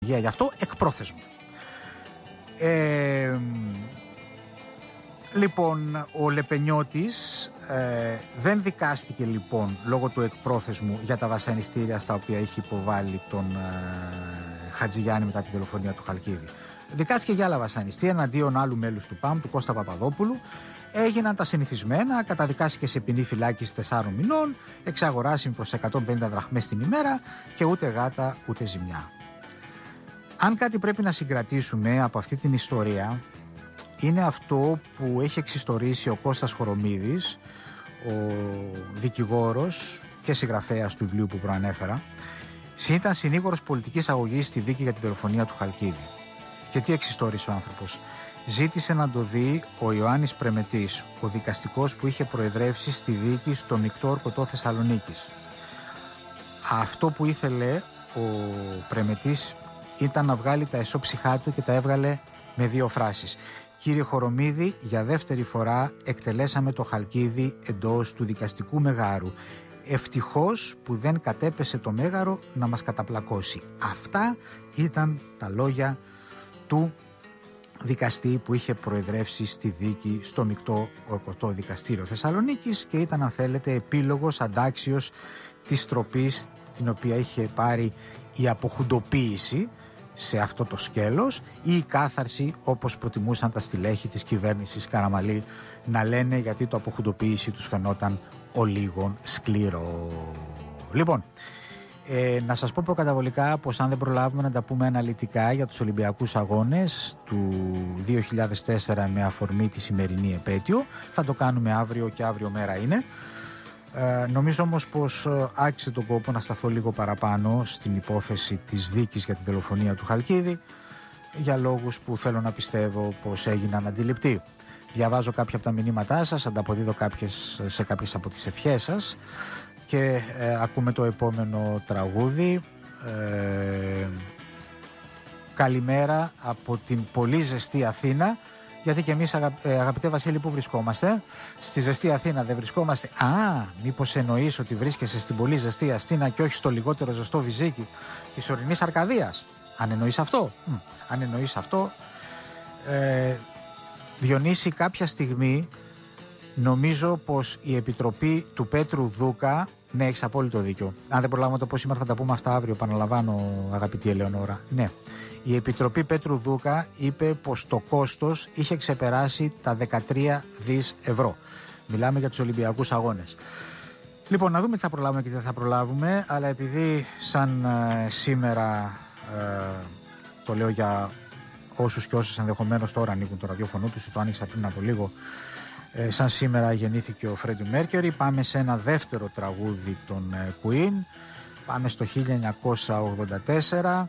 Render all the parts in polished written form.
γι' αυτό εκπρόθεσμο. Λοιπόν, ο Λεπενιώτης δεν δικάστηκε λοιπόν λόγω του εκπρόθεσμου για τα βασανιστήρια στα οποία είχε υποβάλει τον Χατζηγιάννη μετά την δολοφονία του Χαλκίδη. Δικάστηκε για άλλα βασανιστήρια εναντίον άλλου μέλους του ΠΑΜ, του Κώστα Παπαδόπουλου. Έγιναν τα συνηθισμένα, καταδικάστηκε σε ποινή φυλάκιση 4 μηνών, εξαγοράσιμη προς 150 δραχμές την ημέρα και ούτε γάτα ούτε ζημιά. Αν κάτι πρέπει να συγκρατήσουμε από αυτή την ιστορία, είναι αυτό που έχει εξιστορήσει ο Κώστας Χορομίδης, ο δικηγόρος και συγγραφέας του βιβλίου που προανέφερα. Ήταν συνήγορος πολιτικής αγωγής στη δίκη για τη δολοφονία του Χαλκίδη. Και τι εξιστόρισε ο άνθρωπος? Ζήτησε να το δει ο Ιωάννης Πρεμετής, ο δικαστικός που είχε προεδρεύσει στη δίκη στο μεικτό ορκωτό Θεσσαλονίκης. Αυτό που ήθελε ο Πρεμετής ήταν να βγάλει τα εσώψυχά του και τα έβγαλε με 2 φράσεις. Κύριε Χορομίδη, για δεύτερη φορά εκτελέσαμε το Χαλκίδη εντός του δικαστικού μεγάρου. Ευτυχώς που δεν κατέπεσε το μέγαρο να μας καταπλακώσει. Αυτά ήταν τα λόγια του δικαστή που είχε προεδρεύσει στη δίκη στο μεικτό ορκωτό δικαστήριο Θεσσαλονίκης και ήταν, αν θέλετε, επίλογος αντάξιος της τροπής την οποία είχε πάρει η αποχουντοποίηση σε αυτό το σκέλος ή η κάθαρση, όπως προτιμούσαν τα στελέχη της κυβέρνησης Καραμαλή να λένε, γιατί το αποχουντοποίηση τους φαινόταν ο λίγον σκληρό. Λοιπόν, να σας πω προκαταβολικά πως αν δεν προλάβουμε να τα πούμε αναλυτικά για τους Ολυμπιακούς Αγώνες του 2004 με αφορμή τη σημερινή επέτειο, θα το κάνουμε αύριο και αύριο μέρα είναι. Νομίζω όμως πως άξιζε τον κόπο να σταθώ λίγο παραπάνω στην υπόθεση της δίκης για τη δολοφονία του Χαλκίδη, για λόγους που θέλω να πιστεύω πως έγιναν αντιληπτοί. Διαβάζω κάποια από τα μηνύματά σας, ανταποδίδω σε κάποιες από τις ευχές σας και ακούμε το επόμενο τραγούδι. Καλημέρα από την πολύ ζεστή Αθήνα. Γιατί και εμείς αγαπητέ Βασίλη, που βρισκόμαστε? Στη ζεστή Αθήνα δεν βρισκόμαστε? Μήπως εννοείς ότι βρίσκεσαι στην πολύ ζεστή Αθήνα και όχι στο λιγότερο ζεστό Βυζίκι της ορεινής Αρκαδίας? Αν εννοείς αυτό, αν εννοείς αυτό, Διονύση, κάποια στιγμή νομίζω πως η Επιτροπή του Πέτρου Δούκα, ναι, έχεις απόλυτο δίκιο. Αν δεν προλάβουμε το πω σήμερα θα τα πούμε αυτά αύριο, επαναλαμβάνω αγαπητή Ελεονόρα. Ναι. Η Επιτροπή Πέτρου Δούκα είπε πως το κόστος είχε ξεπεράσει τα 13 δις ευρώ. Μιλάμε για τους Ολυμπιακούς Αγώνες. Λοιπόν, να δούμε τι θα προλάβουμε και τι δεν θα προλάβουμε, αλλά επειδή σαν σήμερα, το λέω για όσους και όσες ενδεχομένως τώρα ανοίγουν το ραδιόφωνο τους, το άνοιξα πριν από λίγο, σαν σήμερα γεννήθηκε ο Φρέντι Μέρκιουρι, πάμε σε ένα δεύτερο τραγούδι των Queen, πάμε στο 1984.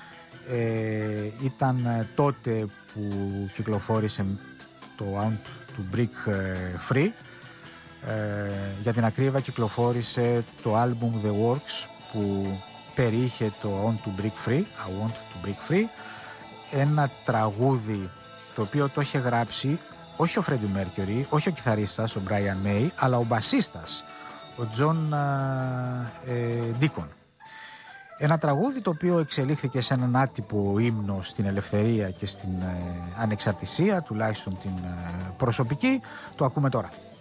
Ήταν τότε που κυκλοφόρησε το Out to Break Free. Για την ακρίβεια κυκλοφόρησε το album The Works που περιείχε το On to Break Free, I Want to Break Free, ένα τραγούδι το οποίο το είχε γράψει όχι ο Φρέντι Μέρκιουρι, όχι ο κιθαρίστας ο Brian May, αλλά ο μπασίστας ο John Deacon. Ένα τραγούδι το οποίο εξελίχθηκε σε έναν άτυπο ύμνο στην ελευθερία και στην ανεξαρτησία, τουλάχιστον την προσωπική. Το ακούμε τώρα.